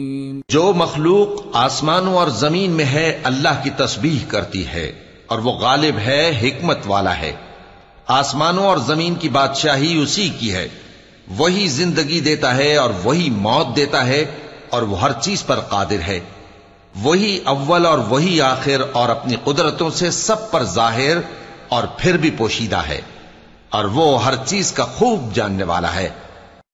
जो मखलूक आसमानों और जमीन में है अल्लाह की तस्बीह करती है और वो गालिब है, हिकमत वाला है। आसमानों और जमीन की बादशाही उसी की है। वही जिंदगी देता है और वही मौत देता है और वो हर चीज पर कादिर है। वही अव्वल और वही आखिर और अपनी कुदरतों से सब पर जाहिर और फिर भी पोशीदा है और वो हर चीज का खूब जानने वाला है।